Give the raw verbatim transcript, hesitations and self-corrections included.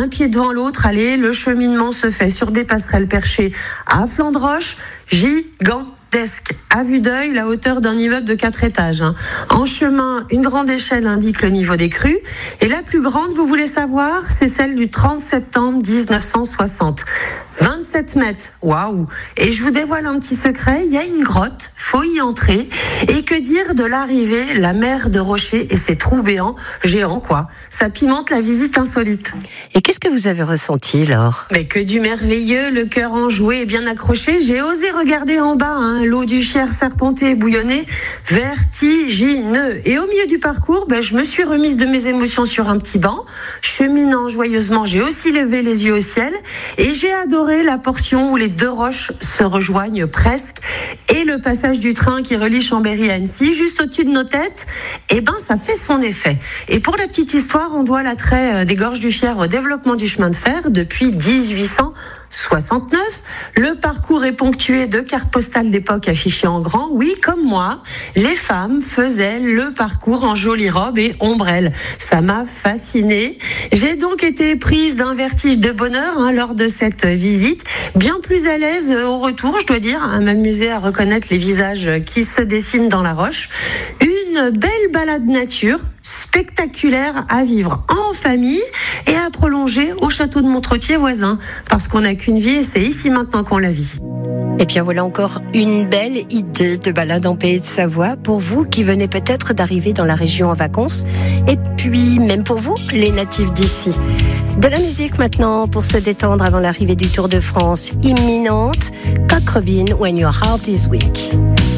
un pied devant l'autre. Allez, le cheminement se fait sur des passerelles perchées à flanc de roche, gigantesque. À vue d'œil, la hauteur d'un immeuble de quatre étages. En chemin, une grande échelle indique le niveau des crues. Et la plus grande, vous voulez savoir, c'est celle du trente septembre dix-neuf cent soixante. vingt-sept mètres, waouh! Et je vous dévoile un petit secret, il y a une grotte, faut y entrer. Et que dire de l'arrivée, la mer de rochers et ses trous béants, géants quoi. Ça pimente la visite insolite. Et qu'est-ce que vous avez ressenti, Laure ? Mais que du merveilleux, le cœur enjoué et bien accroché. J'ai osé regarder en bas, hein, l'eau du Cher serpentait et bouillonnait, vertigineux. Et au milieu du parcours, ben, je me suis remise de mes émotions sur un petit banc. Cheminant joyeusement, j'ai aussi levé les yeux au ciel et j'ai adoré la portion où les deux roches se rejoignent presque et le passage du train qui relie Chambéry à Annecy, juste au-dessus de nos têtes, eh ben, ça fait son effet. Et pour la petite histoire, on doit l'attrait des Gorges du Fier au développement du chemin de fer depuis dix-huit cent soixante-neuf. Le parcours est ponctué de cartes postales d'époque affichées en grand. Oui, comme moi, les femmes faisaient le parcours en jolies robes et ombrelles. Ça m'a fascinée. J'ai donc été prise d'un vertige de bonheur hein, lors de cette visite. Bien plus à l'aise au retour, je dois dire, à m'amuser à reconnaître les visages qui se dessinent dans la roche. Une belle balade nature, spectaculaire à vivre en famille et à prolonger au château de Montretier voisin, parce qu'on n'a qu'une vie et c'est ici maintenant qu'on la vit. Et bien voilà encore une belle idée de balade en Pays de Savoie pour vous qui venez peut-être d'arriver dans la région en vacances et puis même pour vous, les natifs d'ici. De la musique maintenant pour se détendre avant l'arrivée du Tour de France imminente. Cock Robin, When Your Heart is Weak.